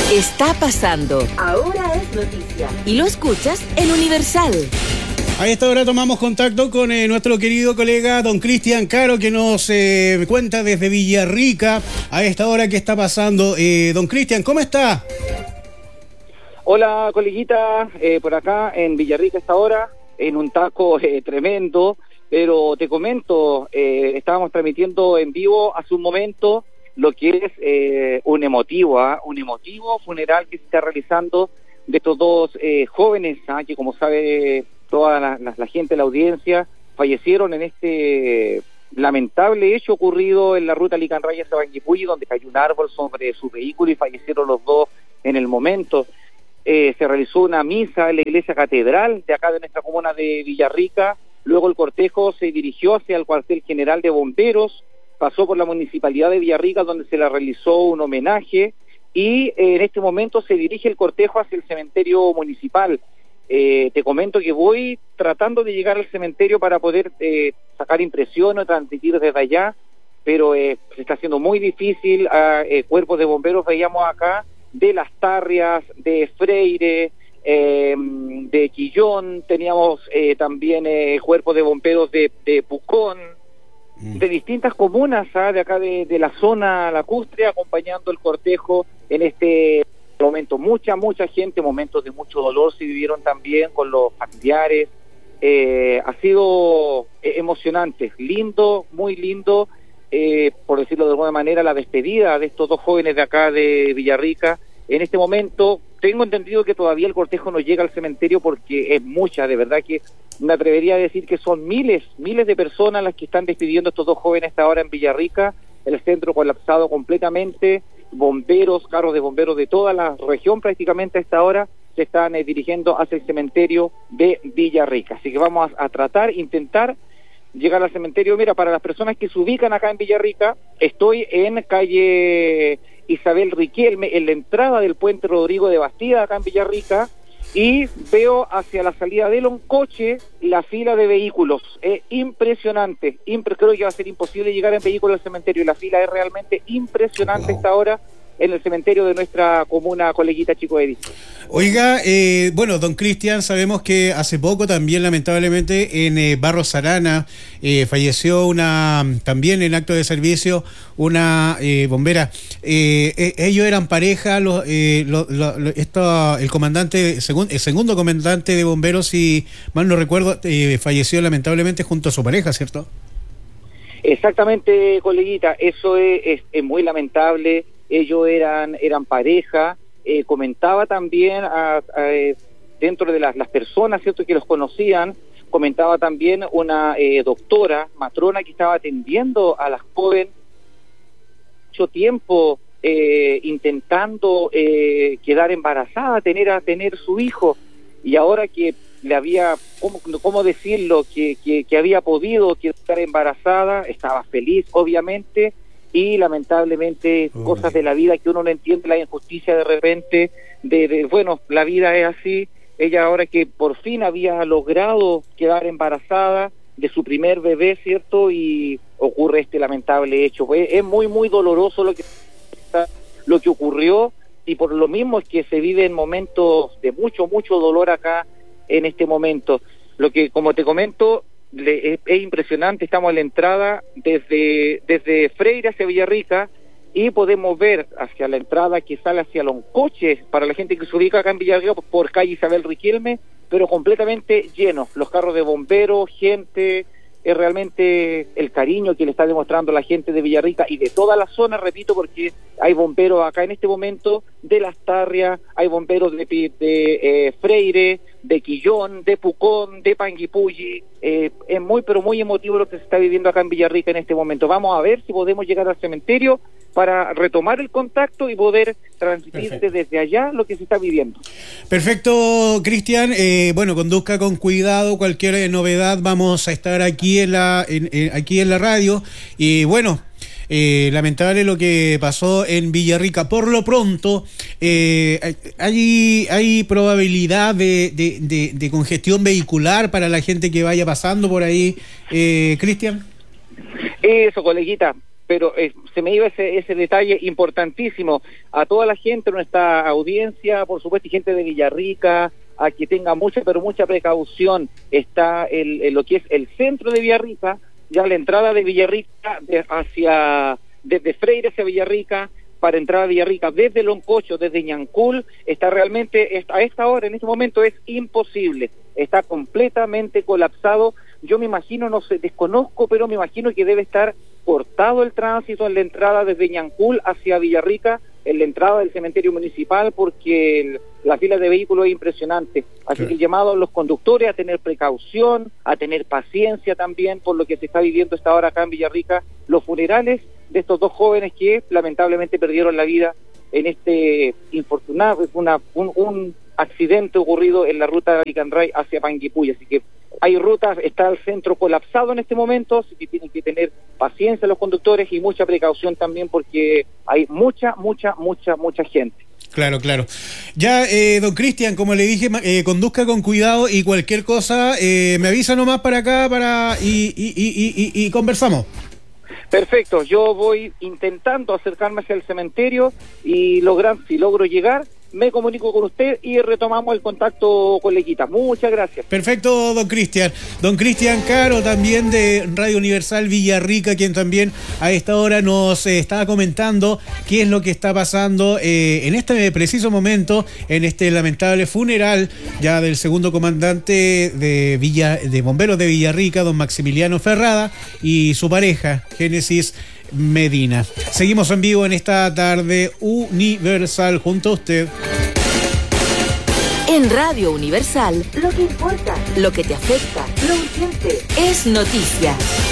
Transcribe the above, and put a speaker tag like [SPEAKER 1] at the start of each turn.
[SPEAKER 1] Está pasando. Ahora es noticia. Y lo escuchas en Universal.
[SPEAKER 2] A esta hora tomamos contacto con nuestro querido colega don Cristian Caro, que nos cuenta desde Villarrica a esta hora qué está pasando. Don Cristian, ¿cómo está?
[SPEAKER 3] Hola, coleguita, por acá en Villarrica a esta hora, en un taco tremendo, pero te comento, estábamos transmitiendo en vivo hace un momento lo que es un emotivo funeral que se está realizando de estos dos jóvenes, que como sabe toda la gente de la audiencia, fallecieron en este lamentable hecho ocurrido en la ruta Licanraya-Sabanguipulli, donde cayó un árbol sobre su vehículo y fallecieron los dos en el momento. Se realizó una misa en la iglesia catedral de acá de nuestra comuna de Villarrica. Luego el cortejo se dirigió hacia el cuartel general de bomberos, pasó por la municipalidad de Villarrica, donde se le realizó un homenaje, y en este momento se dirige el cortejo hacia el cementerio municipal. Te comento que voy tratando de llegar al cementerio para poder sacar impresiones, transmitir desde allá, pero se está haciendo muy difícil. Cuerpos de bomberos veíamos acá de Las Tarrias, de Freire, de Quillón, teníamos también cuerpos de bomberos de Pucón, de distintas comunas de acá de la zona lacustre, acompañando el cortejo en este momento. Mucha gente, momentos de mucho dolor se vivieron también con los familiares. Ha sido emocionante, lindo, muy lindo, por decirlo de alguna manera, la despedida de estos dos jóvenes de acá de Villarrica. En este momento tengo entendido que todavía el cortejo no llega al cementerio porque es mucha, de verdad que me atrevería a decir que son miles de personas las que están despidiendo a estos dos jóvenes hasta ahora en Villarrica, el centro colapsado completamente, bomberos, carros de bomberos de toda la región prácticamente a esta hora se están dirigiendo hacia el cementerio de Villarrica. Así que vamos a intentar llegar al cementerio. Mira, para las personas que se ubican acá en Villarrica, estoy en calle Isabel Riquelme, en la entrada del puente Rodrigo de Bastida, acá en Villarrica, y veo hacia la salida de Loncoche la fila de vehículos. Es impresionante, creo que va a ser imposible llegar en vehículo al cementerio, y la fila es realmente impresionante esta hora en el cementerio de nuestra comuna, coleguita Chico Eddy.
[SPEAKER 2] Oiga, bueno, don Cristian, sabemos que hace poco también, lamentablemente, en Barros Arana falleció también en acto de servicio, una bombera. Ellos eran pareja, el segundo comandante de bomberos, si mal no recuerdo, falleció lamentablemente junto a su pareja, ¿cierto?
[SPEAKER 3] Exactamente, coleguita, eso es muy lamentable. Ellos eran pareja. Comentaba también dentro de las personas, ¿cierto?, que los conocían, comentaba también una doctora, matrona, que estaba atendiendo a la joven mucho tiempo, intentando quedar embarazada, tener su hijo, y ahora que le había, ¿cómo decirlo?, que había podido quedar embarazada, estaba feliz, obviamente, y lamentablemente cosas de la vida que uno no entiende, la injusticia de repente, bueno, la vida es así. Ella ahora que por fin había logrado quedar embarazada de su primer bebé, ¿cierto?, y ocurre este lamentable hecho. Es muy doloroso lo que ocurrió, y por lo mismo es que se vive en momentos de mucho dolor acá en este momento. Lo que, como te comento, es impresionante. Estamos en la entrada desde Freire hacia Villarrica, y podemos ver hacia la entrada que sale hacia Loncoche, para la gente que se ubica acá en Villarrica, por calle Isabel Riquelme, pero completamente lleno, los carros de bomberos, gente. Es realmente el cariño que le está demostrando la gente de Villarrica y de toda la zona, repito, porque hay bomberos acá en este momento de Las Tarrias, hay bomberos de Freire, de Quillón, de Pucón, de Panguipulli. Es pero muy emotivo lo que se está viviendo acá en Villarrica en este momento. Vamos a ver si podemos llegar al cementerio para retomar el contacto y poder transmitirte desde allá lo que se está viviendo.
[SPEAKER 2] Perfecto, Cristian. Bueno, conduzca con cuidado. Cualquier novedad vamos a estar aquí en la radio. Y bueno, lamentable lo que pasó en Villarrica. Por lo pronto, hay probabilidad de congestión vehicular para la gente que vaya pasando por ahí, Cristian.
[SPEAKER 3] Eso, coleguita. pero se me iba ese detalle importantísimo. A toda la gente, nuestra audiencia, por supuesto, y gente de Villarrica, a que tenga mucha precaución. Está lo que es el centro de Villarrica, ya la entrada de Villarrica desde Freire hacia Villarrica, para entrar a Villarrica desde Loncocho, desde Ñancul, está realmente, a esta hora, en este momento, es imposible, está completamente colapsado. Yo me imagino, no sé, desconozco, pero me imagino que debe estar cortado el tránsito en la entrada desde Ñancul hacia Villarrica, en la entrada del cementerio municipal, porque la fila de vehículos es impresionante. Así que el llamado a los conductores a tener precaución, a tener paciencia también por lo que se está viviendo esta hora acá en Villarrica, los funerales de estos dos jóvenes que lamentablemente perdieron la vida en este infortunado, un accidente ocurrido en la ruta de Aricanray hacia Panguipulli. Así que hay rutas, está el centro colapsado en este momento, así que tienen que tener paciencia los conductores y mucha precaución también, porque hay mucha gente.
[SPEAKER 2] Claro. Ya, don Cristian, como le dije, conduzca con cuidado y cualquier cosa, me avisa nomás para acá y conversamos.
[SPEAKER 3] Perfecto, yo voy intentando acercarme hacia el cementerio y si logro llegar, me comunico con usted y retomamos el contacto con Lequita. Muchas gracias.
[SPEAKER 2] Perfecto, don Cristian. Don Cristian Caro, también de Radio Universal Villarrica, quien también a esta hora nos estaba comentando qué es lo que está pasando en este preciso momento, en este lamentable funeral ya del segundo comandante de bomberos de Villarrica, don Maximiliano Ferrada, y su pareja, Génesis Medina. Seguimos en vivo en esta tarde Universal junto a usted.
[SPEAKER 1] En Radio Universal, lo que importa, lo que te afecta, lo urgente, es noticia.